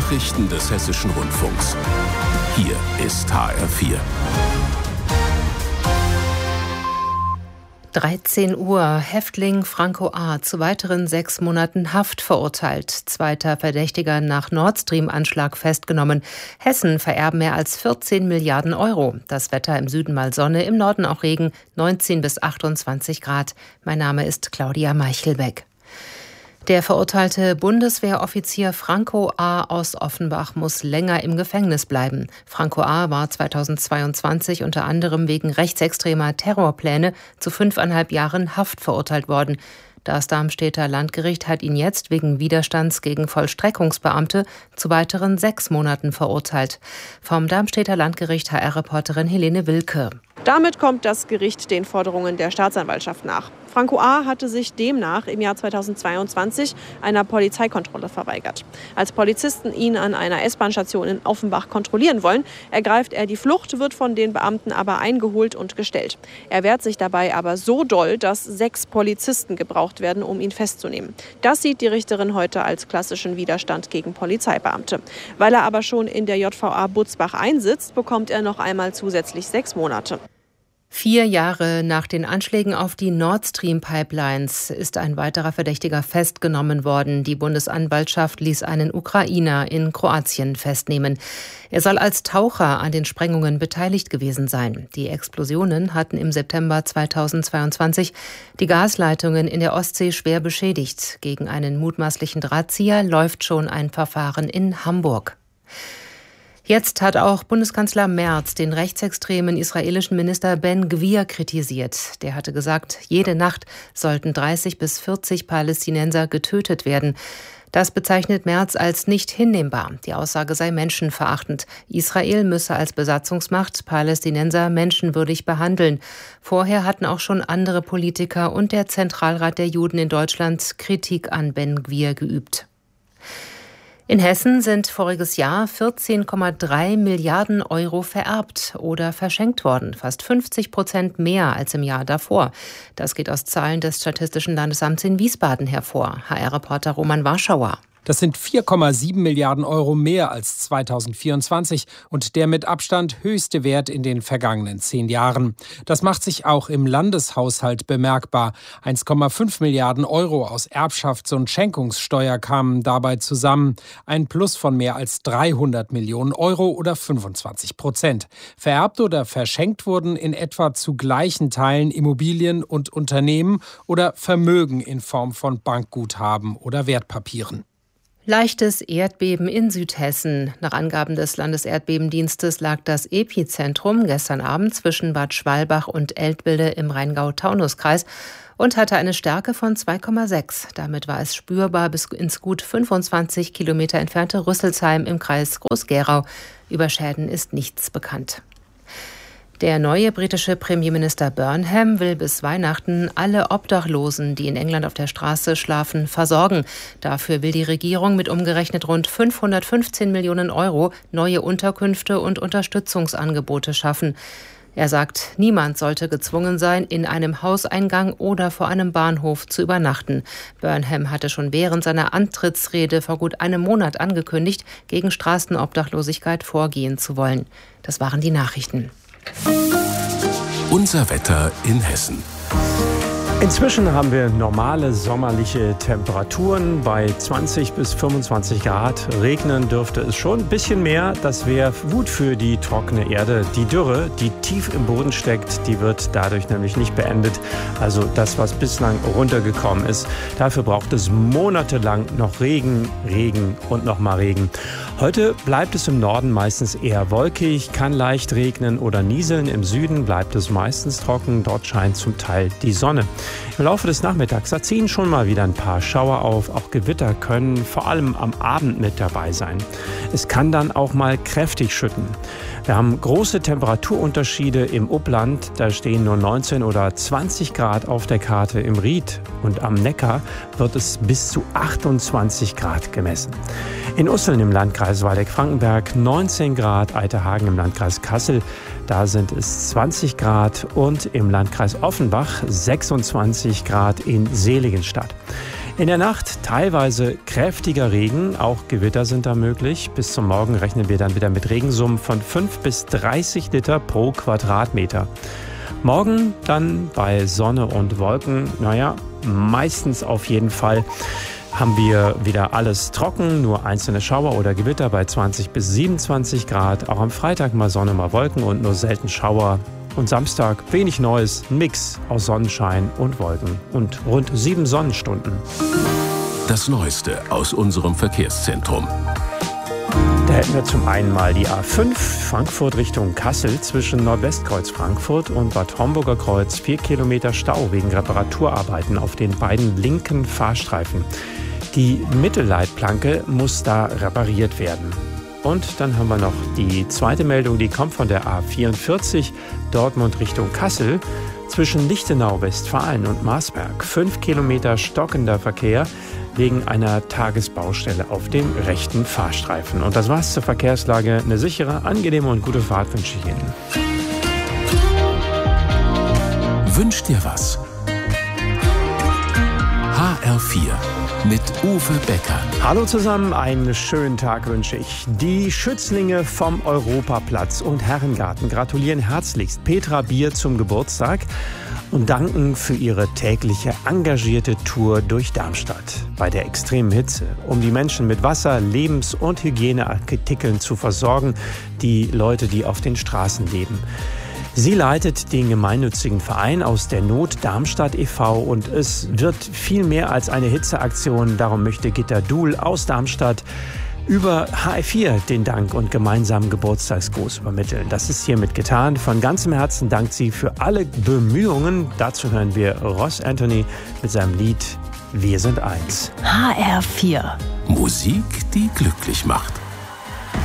Nachrichten des Hessischen Rundfunks. Hier ist HR4. 13 Uhr. Häftling Franco A. zu weiteren 6 Monaten Haft verurteilt. Zweiter Verdächtiger nach Nord Stream-Anschlag festgenommen. Hessen vererben mehr als 14 Milliarden Euro. Das Wetter im Süden mal Sonne, im Norden auch Regen, 19 bis 28 Grad. Mein Name ist Claudia Meichelbeck. Der verurteilte Bundeswehroffizier Franco A. aus Offenbach muss länger im Gefängnis bleiben. Franco A. war 2022 unter anderem wegen rechtsextremer Terrorpläne zu 5,5 Jahren Haft verurteilt worden. Das Darmstädter Landgericht hat ihn jetzt wegen Widerstands gegen Vollstreckungsbeamte zu weiteren 6 Monaten verurteilt. Vom Darmstädter Landgericht HR-Reporterin Helene Wilke. Damit kommt das Gericht den Forderungen der Staatsanwaltschaft nach. Franco A. hatte sich demnach im Jahr 2022 einer Polizeikontrolle verweigert. Als Polizisten ihn an einer S-Bahn-Station in Offenbach kontrollieren wollen, ergreift er die Flucht, wird von den Beamten aber eingeholt und gestellt. Er wehrt sich dabei aber so doll, dass 6 Polizisten gebraucht werden, um ihn festzunehmen. Das sieht die Richterin heute als klassischen Widerstand gegen Polizeibeamte. Weil er aber schon in der JVA Butzbach einsitzt, bekommt er noch einmal zusätzlich 6 Monate. 4 Jahre nach den Anschlägen auf die Nord Stream Pipelines ist ein weiterer Verdächtiger festgenommen worden. Die Bundesanwaltschaft ließ einen Ukrainer in Kroatien festnehmen. Er soll als Taucher an den Sprengungen beteiligt gewesen sein. Die Explosionen hatten im September 2022 die Gasleitungen in der Ostsee schwer beschädigt. Gegen einen mutmaßlichen Drahtzieher läuft schon ein Verfahren in Hamburg. Jetzt hat auch Bundeskanzler Merz den rechtsextremen israelischen Minister Ben Gvir kritisiert. Der hatte gesagt, jede Nacht sollten 30 bis 40 Palästinenser getötet werden. Das bezeichnet Merz als nicht hinnehmbar. Die Aussage sei menschenverachtend. Israel müsse als Besatzungsmacht Palästinenser menschenwürdig behandeln. Vorher hatten auch schon andere Politiker und der Zentralrat der Juden in Deutschland Kritik an Ben Gvir geübt. In Hessen sind voriges Jahr 14,3 Milliarden Euro vererbt oder verschenkt worden. Fast 50% mehr als im Jahr davor. Das geht aus Zahlen des Statistischen Landesamts in Wiesbaden hervor. HR-Reporter Roman Warschauer. Das sind 4,7 Milliarden Euro mehr als 2024 und der mit Abstand höchste Wert in den vergangenen 10 Jahren. Das macht sich auch im Landeshaushalt bemerkbar. 1,5 Milliarden Euro aus Erbschafts- und Schenkungssteuer kamen dabei zusammen. Ein Plus von mehr als 300 Millionen Euro oder 25%. Vererbt oder verschenkt wurden in etwa zu gleichen Teilen Immobilien und Unternehmen oder Vermögen in Form von Bankguthaben oder Wertpapieren. Leichtes Erdbeben in Südhessen. Nach Angaben des Landeserdbebendienstes lag das Epizentrum gestern Abend zwischen Bad Schwalbach und Eltville im Rheingau-Taunus-Kreis und hatte eine Stärke von 2,6. Damit war es spürbar bis ins gut 25 Kilometer entfernte Rüsselsheim im Kreis Groß-Gerau. Über Schäden ist nichts bekannt. Der neue britische Premierminister Burnham will bis Weihnachten alle Obdachlosen, die in England auf der Straße schlafen, versorgen. Dafür will die Regierung mit umgerechnet rund 515 Millionen Euro neue Unterkünfte und Unterstützungsangebote schaffen. Er sagt, niemand sollte gezwungen sein, in einem Hauseingang oder vor einem Bahnhof zu übernachten. Burnham hatte schon während seiner Antrittsrede vor gut einem Monat angekündigt, gegen Straßenobdachlosigkeit vorgehen zu wollen. Das waren die Nachrichten. Unser Wetter in Hessen. Inzwischen haben wir normale sommerliche Temperaturen bei 20 bis 25 Grad. Regnen dürfte es schon ein bisschen mehr. Das wäre gut für die trockene Erde. Die Dürre, die tief im Boden steckt, die wird dadurch nämlich nicht beendet. Also das, was bislang runtergekommen ist. Dafür braucht es monatelang noch Regen, Regen und nochmal Regen. Heute bleibt es im Norden meistens eher wolkig, kann leicht regnen oder nieseln. Im Süden bleibt es meistens trocken. Dort scheint zum Teil die Sonne. Im Laufe des Nachmittags ziehen schon mal wieder ein paar Schauer auf. Auch Gewitter können vor allem am Abend mit dabei sein. Es kann dann auch mal kräftig schütten. Wir haben große Temperaturunterschiede im Upland. Da stehen nur 19 oder 20 Grad auf der Karte. Im Ried und am Neckar wird es bis zu 28 Grad gemessen. In Usseln im Landkreis Waldeck-Frankenberg 19 Grad, Eiterhagen im Landkreis Kassel, da sind es 20 Grad und im Landkreis Offenbach 26 Grad in Seligenstadt. In der Nacht teilweise kräftiger Regen, auch Gewitter sind da möglich. Bis zum Morgen rechnen wir dann wieder mit Regensummen von 5 bis 30 Liter pro Quadratmeter. Morgen dann bei Sonne und Wolken, meistens auf jeden Fall, haben wir wieder alles trocken, nur einzelne Schauer oder Gewitter bei 20 bis 27 Grad. Auch am Freitag mal Sonne, mal Wolken und nur selten Schauer. Und Samstag wenig Neues, ein Mix aus Sonnenschein und Wolken und rund 7 Sonnenstunden. Das Neueste aus unserem Verkehrszentrum. Da hätten wir zum einen mal die A5 Frankfurt Richtung Kassel zwischen Nordwestkreuz Frankfurt und Bad Homburger Kreuz 4 Kilometer Stau wegen Reparaturarbeiten auf den beiden linken Fahrstreifen. Die Mittelleitplanke muss da repariert werden. Und dann haben wir noch die zweite Meldung, die kommt von der A44 Dortmund Richtung Kassel zwischen Lichtenau, Westfalen und Marsberg. 5 Kilometer stockender Verkehr wegen einer Tagesbaustelle auf dem rechten Fahrstreifen. Und das war's zur Verkehrslage. Eine sichere, angenehme und gute Fahrt wünsche ich Ihnen. Wünsch dir was? HR4 mit Uwe Becker. Hallo zusammen, einen schönen Tag wünsche ich. Die Schützlinge vom Europaplatz und Herrengarten gratulieren herzlichst Petra Bier zum Geburtstag und danken für ihre tägliche engagierte Tour durch Darmstadt. Bei der extremen Hitze, um die Menschen mit Wasser, Lebens- und Hygieneartikeln zu versorgen, die Leute, die auf den Straßen leben. Sie leitet den gemeinnützigen Verein Aus der Not Darmstadt e.V. und es wird viel mehr als eine Hitzeaktion. Darum möchte Gitta Duhl aus Darmstadt über HR4 den Dank und gemeinsamen Geburtstagsgruß übermitteln. Das ist hiermit getan. Von ganzem Herzen dankt sie für alle Bemühungen. Dazu hören wir Ross Anthony mit seinem Lied Wir sind eins. HR4. Musik, die glücklich macht.